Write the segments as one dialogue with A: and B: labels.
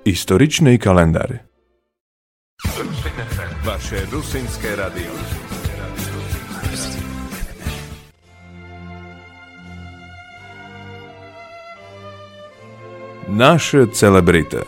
A: Istoričný kalendár.
B: Vaše rusínske radio.
A: Naše celebrity.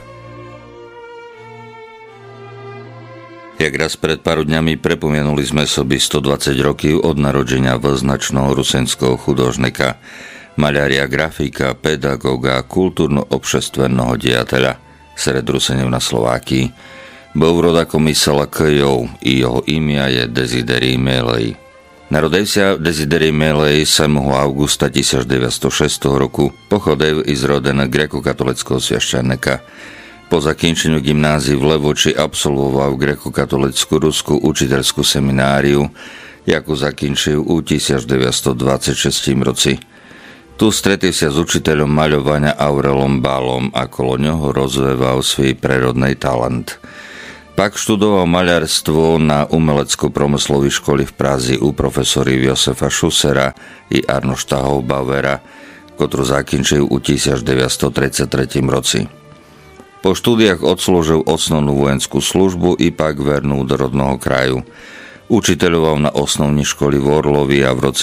C: Jak raz pred pár dňami prepomenuli sme sobi 120 rokov od narodenia význačného rusenského chudожника, maľária, grafika, pedagóga, kultúrno-obšestvenného dejateľa sred Ruseňov na Slovákii. Bol rodakom Mysela Kyjov i jeho imia je Desiderij Melej. Narodil sa Desiderij Melej 7. augusta 1906 roku, pochodev iz rodena grekokatolického sveštenika. Po zakončeniu gymnázii v Levoči absolvoval grekokatolickú ruskú učiteľskú semináriu, jakú zakončil u 1926 roci. Tu stretil sa s učiteľom maľovania Aurelom Bálom a kolo ňoho rozveval svoj prírodný talent. Pak študoval maľarstvo na umelecko-promyslovej škole v Prazi u profesori Josefa Šusera i Arnošta Hofbauera, ktorú zakončil u 1933 roci. Po štúdiách odslúžil osnovnú vojenskú službu i pak vernul do rodného kraju. Učiteľoval na osnovní školy v Orlovi a v roci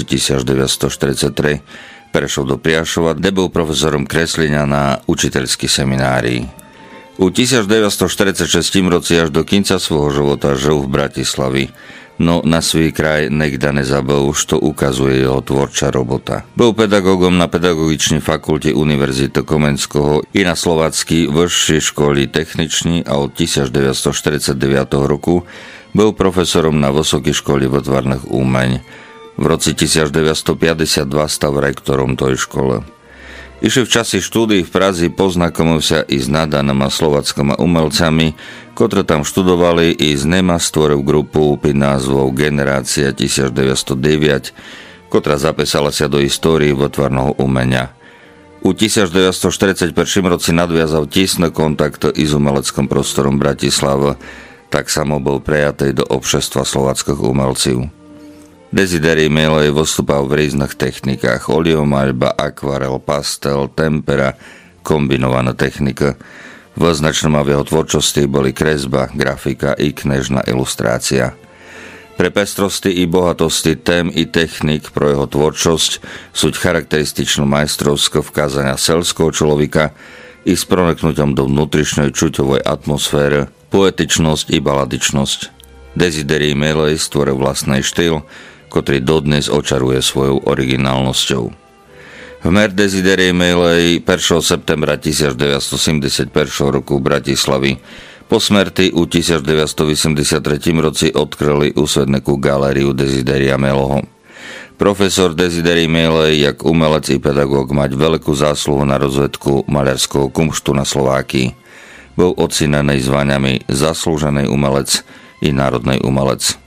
C: 1943 prešiel do Priašova, kde bol profesorom kreslenia na učiteľskej seminárii. U 1946 roci až do konca svojho života žil v Bratislavi, no na svoj kraj nikda nezabыл, čo ukazuje jeho tvorčá robota. Bol pedagógom na pedagogičnej fakulte Univerzity Komenského i na Slováckej vyššej školy techničnej a od 1949 roku bol profesorom na Vysokej škole výtvarných umeň. V roci 1952 stal rektorom tej škole. Iši v časi štúdií v Prazi poznakomil sa i s nadanými slováckými umelcami, ktorí tam študovali, i z nema stvoril grupu pod názvou Generácia 1909, ktorá zapísala sa do histórie výtvarného umenia. U 1941 roci nadviazal tesný kontakt i s umeleckom prostorom Bratislava, tak samo bol prijatý do obšestva slováckych umelcov. Desiderij Melej vystúpal v rôznych technikách: oliomaľba, akvarel, pastel, tempera, kombinovaná technika. Význačným v jeho tvorčosti boli kresba, grafika i knežná ilustrácia. Pre pestrosti i bohatosti tém i technik pro jeho tvorčosť sú charakterističnú majstrovské vkázania selského človeka i s proniknutím do vnútrišnej čuťovej atmosféry, poetičnosť i baladičnosť. Desiderij Melej stvoril vlastný štýl, ktorý dodnes očaruje svojou originálnosťou. Vmer Desiderij Melej 1. septembra 1971 roku v Bratislavi po smrti u 1983 roci odkryli u Svedneku galériu Desiderija Meloho. Profesor Desiderij Melej, jak umelec i pedagóg, mať veľkú zásluhu na rozvedku maľarského kumštu na Slovákii. Bol ocenený zvaniami zaslúžený umelec i národný umelec.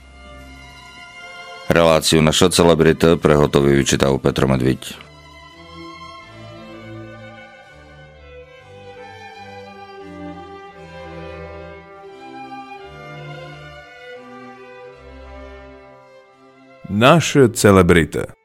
C: Reláciu Naša celebrita prehotový vyčítal Petr Medviť.
A: Naše celebrity.